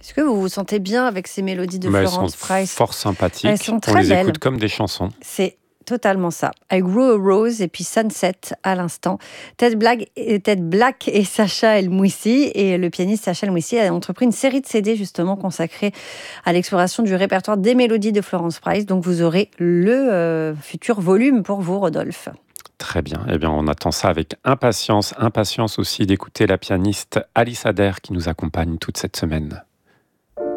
Est-ce que vous vous sentez bien avec ces mélodies de Elles sont Florence Price? fort sympathiques. Elles sont On très les belles. écoute comme des chansons. C'est totalement ça. I Grew a Rose et puis Sunset à l'instant. Ted Black et Sacha El Mouissi. Et le pianiste Sacha El Mouissi a entrepris une série de CD justement consacrée à l'exploration du répertoire des mélodies de Florence Price. Donc vous aurez le futur volume pour vous, Rodolphe. Très bien. Eh bien, on attend ça avec impatience. Impatience aussi d'écouter la pianiste Alice Adair qui nous accompagne toute cette semaine.